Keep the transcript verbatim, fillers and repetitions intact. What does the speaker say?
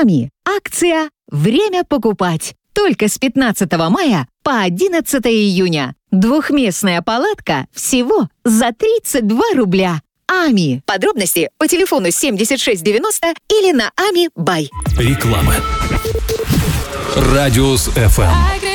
Ами. Акция «Время покупать». Только с пятнадцатого мая по одиннадцатое июня. Двухместная палатка всего за тридцать два рубля. Ами. Подробности по телефону семьдесят шесть девяносто или на Ами Бай. Реклама. Радиус эф эм.